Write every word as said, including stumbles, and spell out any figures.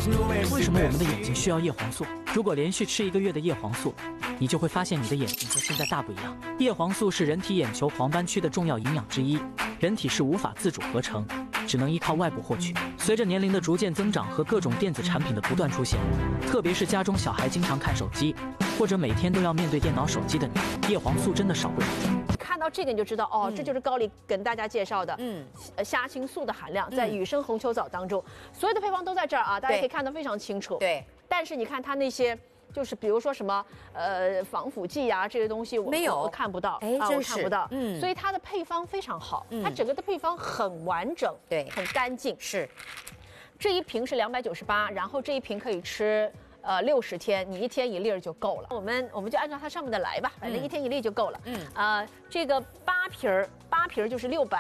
为什么我们的眼睛需要叶黄素？如果连续吃一个月的叶黄素，你就会发现你的眼睛和现在大不一样。叶黄素是人体眼球黄斑区的重要营养之一，人体是无法自主合成，只能依靠外部获取。随着年龄的逐渐增长和各种电子产品的不断出现，特别是家中小孩经常看手机，或者每天都要面对电脑、手机的你，叶黄素真的少不了。 看到这个你就知道哦， 嗯、 这就是高丽跟大家介绍的，嗯，呃，虾青素的含量在雨生红球藻当中，嗯、所有的配方都在这儿啊，大家可以看得非常清楚。 对， 但是你看它那些。就是比如说什么呃防腐剂啊这些东西我没有我看不到， 哎， 啊、我看不到， 嗯， 所以它的配方非常好， 嗯、 它整个的配方很完整， 对， 很干净。 是， 这一瓶是两百九十八，然后这一瓶可以吃呃六十天，你一天一粒就够了。我们我们就按照它上面的来吧，反正一天一粒就够了。嗯，呃，这个八瓶儿八瓶儿就是六百。